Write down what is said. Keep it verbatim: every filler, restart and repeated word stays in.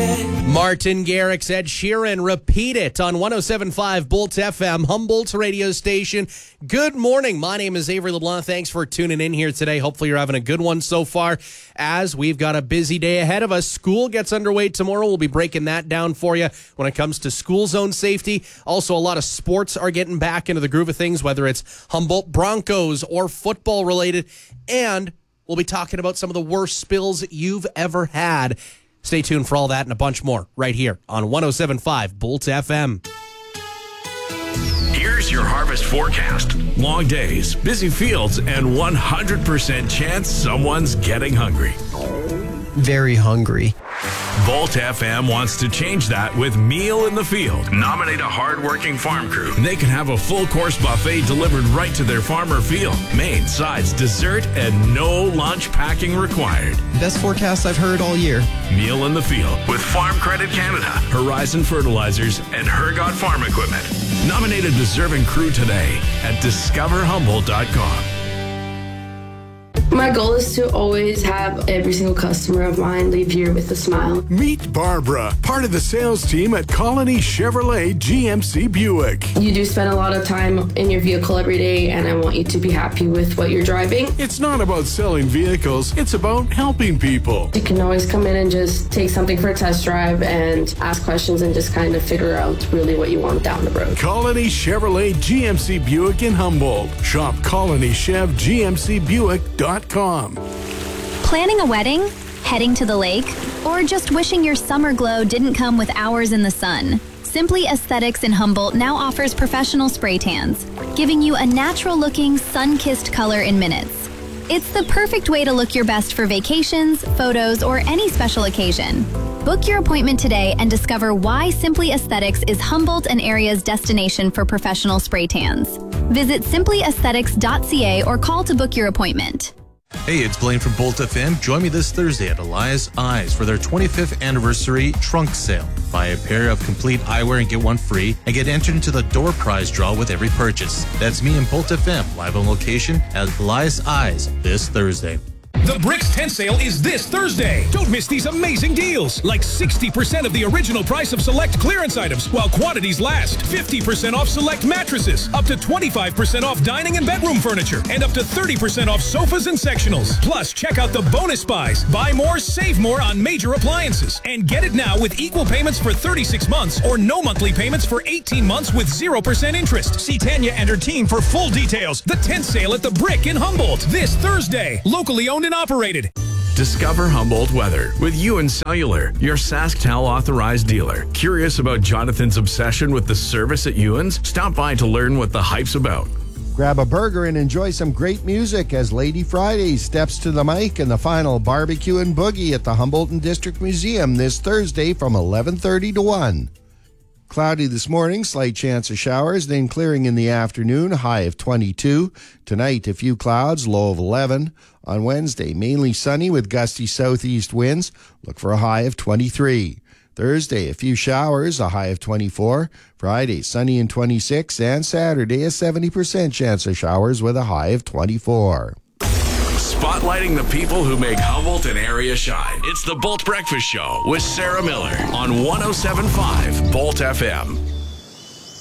it. Martin Garrix, Ed Sheeran, Repeat It on one oh seven point five Bolt F M, Humboldt radio station. Good morning. My name is Avery LeBlanc. Thanks for tuning in here today. Hopefully you're having a good one so far, as we've got a busy day ahead of us. School gets underway tomorrow. We'll be breaking that down for you when it comes to school zone safety. Also, a lot of sports are getting back into the groove of things, whether it's Humboldt Broncos or football related. And we'll be talking about some of the worst spills you've ever had. Stay tuned for all that and a bunch more right here on one oh seven point five Bolt F M. Here's your harvest forecast. Long days, busy fields, and one hundred percent chance someone's getting hungry. Very hungry. Bolt F M wants to change that with Meal in the Field. Nominate a hard-working farm crew. They can have a full-course buffet delivered right to their farm or field. Main, sides, dessert, and no lunch packing required. Best forecast I've heard all year. Meal in the Field with Farm Credit Canada, Horizon Fertilizers, and Hergot Farm Equipment. Nominate a deserving crew today at discover humboldt dot com. My goal is to always have every single customer of mine leave here with a smile. Meet Barbara, part of the sales team at Colony Chevrolet G M C Buick. You do spend a lot of time in your vehicle every day, and I want you to be happy with what you're driving. It's not about selling vehicles, it's about helping people. You can always come in and just take something for a test drive and ask questions and just kind of figure out really what you want down the road. Colony Chevrolet G M C Buick in Humboldt. Shop colony chev g m c buick dot com. Planning a wedding? Heading to the lake? Or just wishing your summer glow didn't come with hours in the sun? Simply Aesthetics in Humboldt now offers professional spray tans, giving you a natural-looking, sun-kissed color in minutes. It's the perfect way to look your best for vacations, photos, or any special occasion. Book your appointment today and discover why Simply Aesthetics is Humboldt and area's destination for professional spray tans. Visit simply aesthetics dot c a or call to book your appointment. Hey, it's Blaine from Bolt F M. Join me this Thursday at Elias Eyes for their twenty-fifth anniversary trunk sale. Buy a pair of complete eyewear and get one free, and get entered into the door prize draw with every purchase. That's me and Bolt F M, live on location at Elias Eyes this Thursday. The Bricks tent sale is this Thursday. Don't miss these amazing deals. Like sixty percent of the original price of select clearance items while quantities last. fifty percent off select mattresses. Up to twenty-five percent off dining and bedroom furniture. And up to thirty percent off sofas and sectionals. Plus, check out the bonus buys. Buy more, save more on major appliances. And get it now with equal payments for thirty-six months or no monthly payments for eighteen months with zero percent interest. See Tanya and her team for full details. The tent sale at the Brick in Humboldt this Thursday. Locally owned and operated. Discover Humboldt weather with Ewan Cellular, your SaskTel authorized dealer. Curious about Jonathan's obsession with the service at Ewan's? Stop by to learn what the hype's about. Grab a burger and enjoy some great music as Lady Friday steps to the mic in the final Barbecue and Boogie at the Humboldt and District Museum this Thursday from eleven thirty to one. Cloudy this morning, slight chance of showers, then clearing in the afternoon, high of twenty-two. Tonight, a few clouds, low of eleven. On Wednesday, mainly sunny with gusty southeast winds. Look for a high of twenty-three. Thursday, a few showers, a high of twenty-four. Friday, sunny and twenty-six. And Saturday, a seventy percent chance of showers with a high of twenty-four. Spotlighting the people who make Humboldt and area shine. It's the Bolt Breakfast Show with Sarah Miller on one oh seven point five Bolt F M.